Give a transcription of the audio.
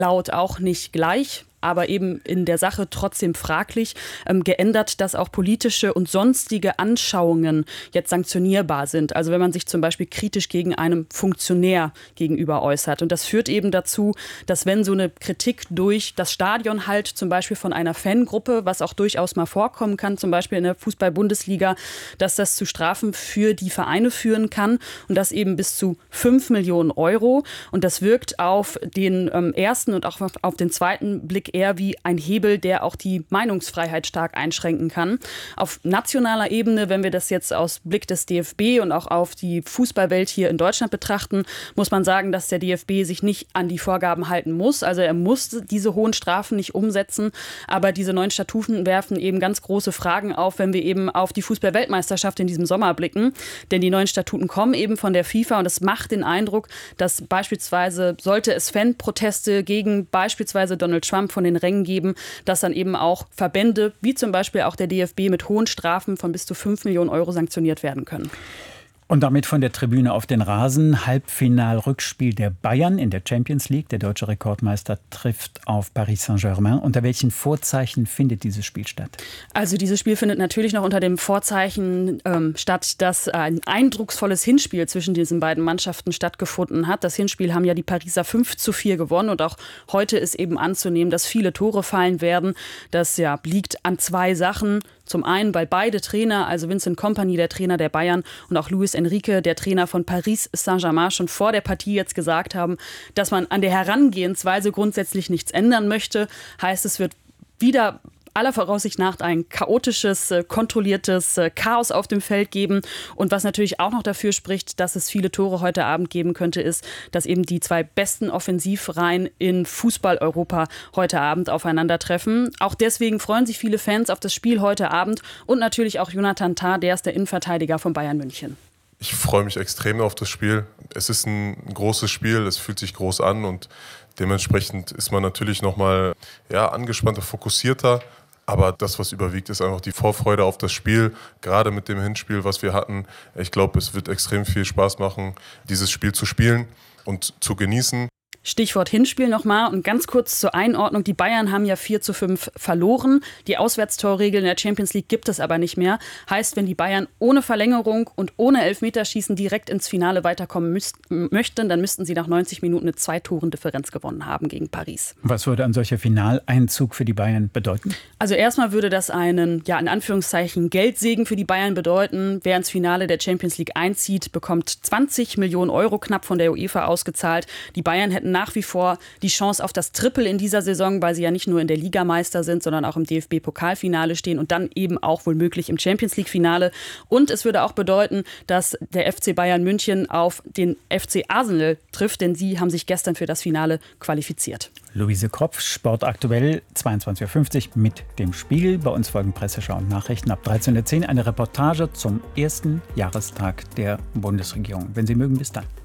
laut auch nicht gleich, aber eben in der Sache trotzdem fraglich, geändert, dass auch politische und sonstige Anschauungen jetzt sanktionierbar sind. Also wenn man sich zum Beispiel kritisch gegen einem Funktionär gegenüber äußert. Und das führt eben dazu, dass wenn so eine Kritik durch das Stadion halt zum Beispiel von einer Fangruppe, was auch durchaus mal vorkommen kann, zum Beispiel in der Fußball-Bundesliga, dass das zu Strafen für die Vereine führen kann und das eben bis zu 5 Millionen Euro. Und das wirkt auf den ersten und auch auf den zweiten Blick eher wie ein Hebel, der auch die Meinungsfreiheit stark einschränken kann. Auf nationaler Ebene, wenn wir das jetzt aus Blick des DFB und auch auf die Fußballwelt hier in Deutschland betrachten, muss man sagen, dass der DFB sich nicht an die Vorgaben halten muss. Also er muss diese hohen Strafen nicht umsetzen, aber diese neuen Statuten werfen eben ganz große Fragen auf, wenn wir eben auf die Fußball-Weltmeisterschaft in diesem Sommer blicken. Denn die neuen Statuten kommen eben von der FIFA und es macht den Eindruck, dass beispielsweise, sollte es Fanproteste gegen beispielsweise Donald Trump von den Rängen geben, dass dann eben auch Verbände, wie zum Beispiel auch der DFB, mit hohen Strafen von bis zu 5 Millionen Euro sanktioniert werden können. Und damit von der Tribüne auf den Rasen. Halbfinal-Rückspiel der Bayern in der Champions League. Der deutsche Rekordmeister trifft auf Paris Saint-Germain. Unter welchen Vorzeichen findet dieses Spiel statt? Also dieses Spiel findet natürlich noch unter dem Vorzeichen statt, dass ein eindrucksvolles Hinspiel zwischen diesen beiden Mannschaften stattgefunden hat. Das Hinspiel haben ja die Pariser 5:4 gewonnen. Und auch heute ist eben anzunehmen, dass viele Tore fallen werden. Das liegt an zwei Sachen. Zum einen, weil beide Trainer, also Vincent Kompany, der Trainer der Bayern, und auch Luis Enrique, der Trainer von Paris Saint-Germain, schon vor der Partie jetzt gesagt haben, dass man an der Herangehensweise grundsätzlich nichts ändern möchte. Heißt, es wird wieder aller Voraussicht nach ein chaotisches, kontrolliertes Chaos auf dem Feld geben. Und was natürlich auch noch dafür spricht, dass es viele Tore heute Abend geben könnte, ist, dass eben die zwei besten Offensivreihen in Fußball-Europa heute Abend aufeinandertreffen. Auch deswegen freuen sich viele Fans auf das Spiel heute Abend und natürlich auch Jonathan Tah, der ist der Innenverteidiger von Bayern München. Ich freue mich extrem auf das Spiel. Es ist ein großes Spiel, es fühlt sich groß an und dementsprechend ist man natürlich nochmal angespannter, fokussierter. Aber das, was überwiegt, ist einfach die Vorfreude auf das Spiel, gerade mit dem Hinspiel, was wir hatten. Ich glaube, es wird extrem viel Spaß machen, dieses Spiel zu spielen und zu genießen. Stichwort Hinspiel nochmal und ganz kurz zur Einordnung. Die Bayern haben ja 4:5 verloren. Die Auswärtstorregel in der Champions League gibt es aber nicht mehr. Heißt, wenn die Bayern ohne Verlängerung und ohne Elfmeterschießen direkt ins Finale weiterkommen möchten, dann müssten sie nach 90 Minuten eine 2-Toren-Differenz gewonnen haben gegen Paris. Was würde ein solcher Finaleinzug für die Bayern bedeuten? Also erstmal würde das einen, in Anführungszeichen, Geldsegen für die Bayern bedeuten. Wer ins Finale der Champions League einzieht, bekommt 20 Millionen Euro knapp von der UEFA ausgezahlt. Die Bayern hätten nach wie vor die Chance auf das Triple in dieser Saison, weil sie ja nicht nur in der Liga Meister sind, sondern auch im DFB-Pokalfinale stehen und dann eben auch womöglich im Champions-League-Finale. Und es würde auch bedeuten, dass der FC Bayern München auf den FC Arsenal trifft, denn sie haben sich gestern für das Finale qualifiziert. Luise Kropf, Sport aktuell, 22:50 Uhr mit dem Spiel. Bei uns folgen Presseschau und Nachrichten ab 13:10 Uhr. Eine Reportage zum ersten Jahrestag der Bundesregierung. Wenn Sie mögen, bis dann.